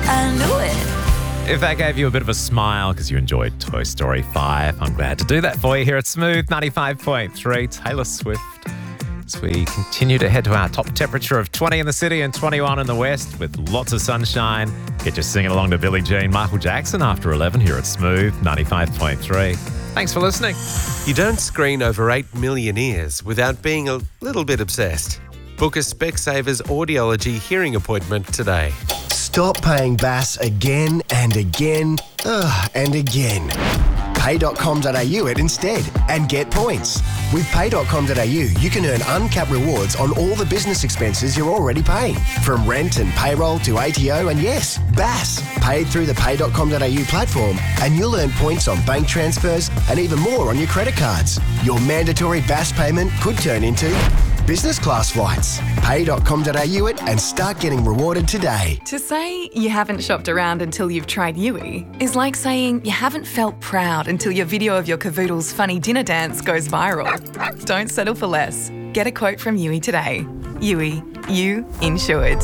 I knew it. If that gave you a bit of a smile because you enjoyed Toy Story 5, I'm glad to do that for you here at Smooth 95.3. Taylor Swift. As we continue to head to our top temperature of 20 in the city and 21 in the west with lots of sunshine. Get you singing along to Billie Jean, Michael Jackson after 11 here at Smooth 95.3. Thanks for listening. You don't screen over 8 million ears without being a little bit obsessed. Book a Specsavers audiology hearing appointment today. Stop paying BAS again and again and again. Pay.com.au it instead and get points. With Pay.com.au, you can earn uncapped rewards on all the business expenses you're already paying. From rent and payroll to ATO and yes, BAS. Paid through the Pay.com.au platform and you'll earn points on bank transfers and even more on your credit cards. Your mandatory BAS payment could turn into business class flights. Pay.com.au it and start getting rewarded today. To say you haven't shopped around until you've tried Yui is like saying you haven't felt proud until your video of your cavoodle's funny dinner dance goes viral. Don't settle for less. Get a quote from Yui today. Yui, you insured.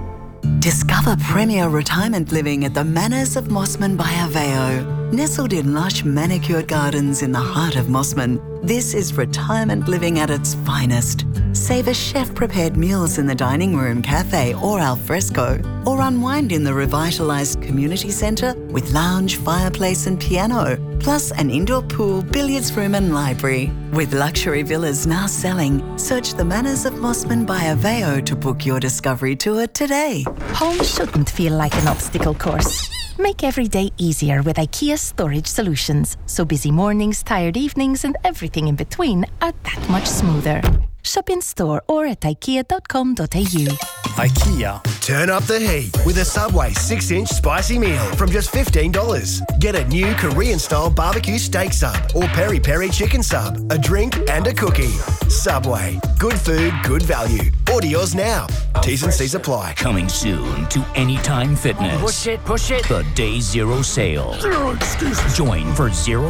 Discover premier retirement living at the Manors of Mossman by Aveo. Nestled in lush manicured gardens in the heart of Mossman, this is retirement living at its finest. Savour chef-prepared meals in the dining room, cafe or al fresco, or unwind in the revitalised community centre with lounge, fireplace and piano, plus an indoor pool, billiards room and library. With luxury villas now selling, search the Manors of Mossman by Aveo to book your discovery tour today. Home shouldn't feel like an obstacle course. Make every day easier with IKEA Storage Solutions, so busy mornings, tired evenings and everything in between are that much smoother. Shop in store or at ikea.com.au. IKEA. Turn up the heat with a Subway 6-inch spicy meal from just $15. Get a new Korean-style barbecue steak sub or peri-peri chicken sub, a drink and a cookie. Subway. Good food, good value. Order yours now. T's and C's apply. Coming soon to Anytime Fitness. Push it. The Day Zero sale. Zero excuses. Join for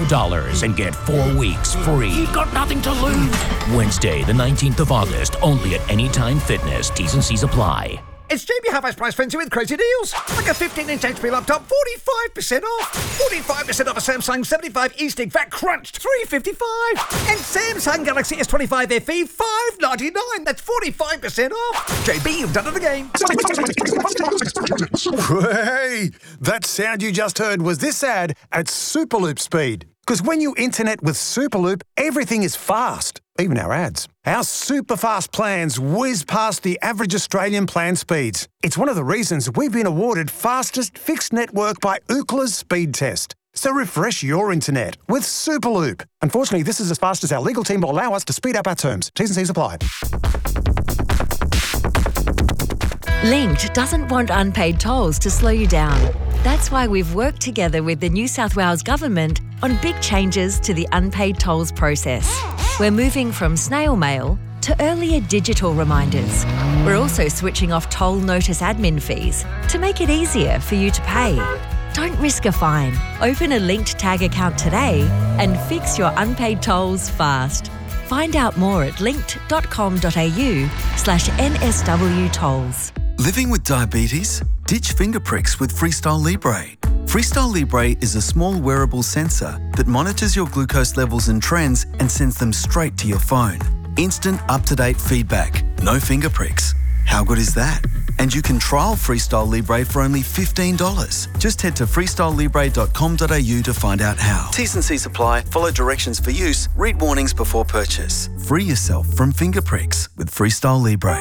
$0 and get 4 weeks free. You've got nothing to lose. Wednesday, the 19th of August, only at Anytime Fitness. T's and C's apply. It's Jamie Halfway's Price Frenzy with crazy deals. Like a 15-inch HP laptop, 45% off. 45% off a Samsung 75 E-Stick VAT crunched, $355. And Samsung Galaxy S25 FE, $599. That's 45% off. JB, you've done it again. Hey, that sound you just heard was this ad at Superloop speed. Because when you internet with Superloop, everything is fast, even our ads. Our super fast plans whiz past the average Australian plan speeds. It's one of the reasons we've been awarded fastest fixed network by Ookla's speed test. So refresh your internet with Superloop. Unfortunately, this is as fast as our legal team will allow us to speed up our terms. T's and C's apply. Linked doesn't want unpaid tolls to slow you down. That's why we've worked together with the New South Wales Government on big changes to the unpaid tolls process. We're moving from snail mail to earlier digital reminders. We're also switching off toll notice admin fees to make it easier for you to pay. Don't risk a fine. Open a Linked Tag account today and fix your unpaid tolls fast. Find out more at linked.com.au/NSW tolls. Living with diabetes? Ditch finger pricks with Freestyle Libre. Freestyle Libre is a small wearable sensor that monitors your glucose levels and trends and sends them straight to your phone. Instant, up-to-date feedback. No finger pricks. How good is that? And you can trial Freestyle Libre for only $15. Just head to freestylelibre.com.au to find out how. T's and C's apply. Follow directions for use. Read warnings before purchase. Free yourself from finger pricks with Freestyle Libre.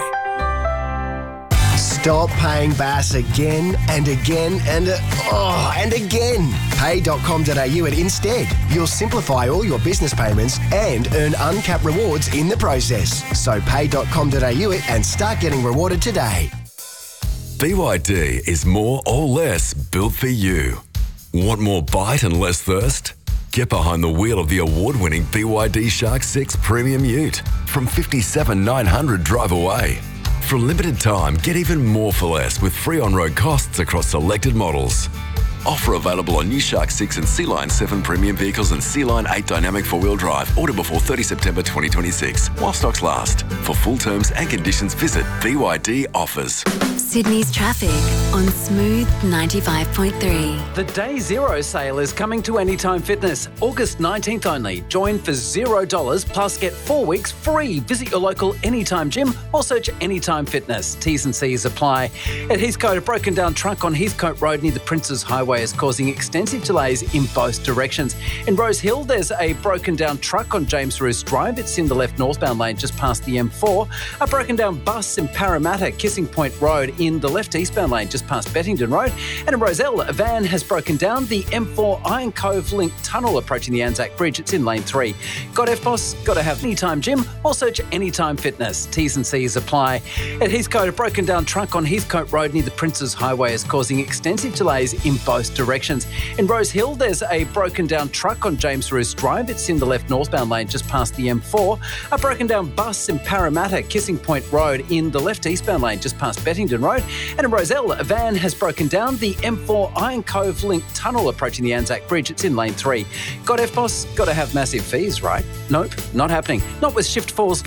Stop paying BAS again and again and again. Pay.com.au it instead. You'll simplify all your business payments and earn uncapped rewards in the process. So pay.com.au it and start getting rewarded today. BYD is more or less built for you. Want more bite and less thirst? Get behind the wheel of the award-winning BYD Shark 6 Premium Ute from $57,900 drive away. For a limited time, get even more for less with free on-road costs across selected models. Offer available on new Shark 6 and Sea Line 7 premium vehicles and Sea Line 8 dynamic 4-wheel drive. Order before 30 September 2026. While stocks last. For full terms and conditions, visit BYD Offers. Sydney's traffic on Smooth 95.3. The Day Zero sale is coming to Anytime Fitness. August 19th only. Join for $0 plus get 4 weeks free. Visit your local Anytime gym or search Anytime Fitness. T's and C's apply. At Heathcote, a broken down truck on Heathcote Road near the Princes Highway is causing extensive delays in both directions. In Rose Hill, there's a broken down truck on James Roos Drive. It's in the left northbound lane just past the M4. A broken down bus in Parramatta, Kissing Point Road in the left eastbound lane just past Bettington Road. And in Roselle, a van has broken down the M4 Iron Cove Link tunnel approaching the Anzac Bridge. It's in lane 3. Got FBOS? Got to have Anytime Gym or search Anytime Fitness. T's and C's apply. At Heathcote, a broken down truck on Heathcote Road near the Princes Highway is causing extensive delays in both directions. In Rose Hill, there's a broken down truck on James Roos Drive. It's in the left northbound lane just past the M4. A broken down bus in Parramatta, Kissing Point Road in the left eastbound lane just past Bettington Road. And in Roselle, a van has broken down the M4 Iron Cove Link tunnel approaching the Anzac Bridge. It's in lane 3. Got FBOS? Got to have massive fees, right? Nope, not happening. Not with Shift4's